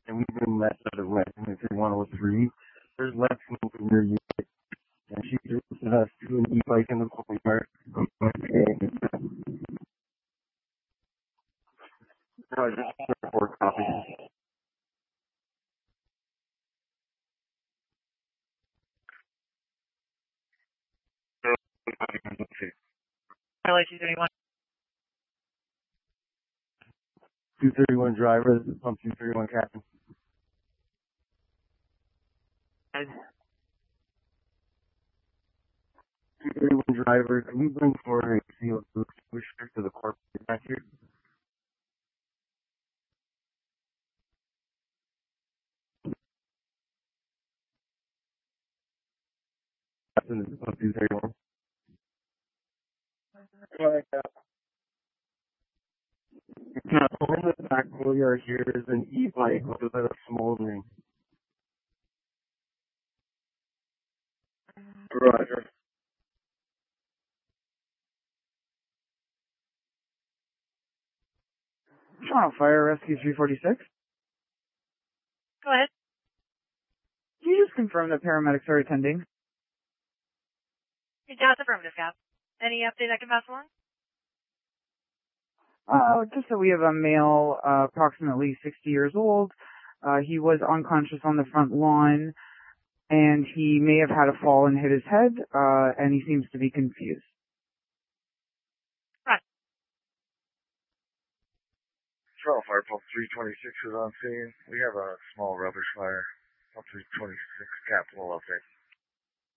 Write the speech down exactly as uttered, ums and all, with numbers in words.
and we've been left out of Lexington three one oh three. There's Lexington near you, and she directed us to an e-bike in the courtyard. No, just four copies. Charlie two thirty-one. two thirty-one driver, this is pump two thirty-one captain. two thirty-one driver, can we bring forward a C O two extinguisher to the corporate back here? Captain, this is pump two thirty-one. Now, in the back courtyard here is an e-bike with a bit of smoldering. Roger. Toronto Fire Rescue three forty-six. Go ahead. Can you just confirm that paramedics are attending? That's affirmative, Cap. Any update I can pass along? Uh, just that we have a male, uh, approximately sixty years old. Uh, he was unconscious on the front lawn, and he may have had a fall and hit his head, uh, and he seems to be confused. Right. Toronto Fire Pump three twenty-six is on scene. We have a small rubbish fire. Pump three twenty-six, Capitol update.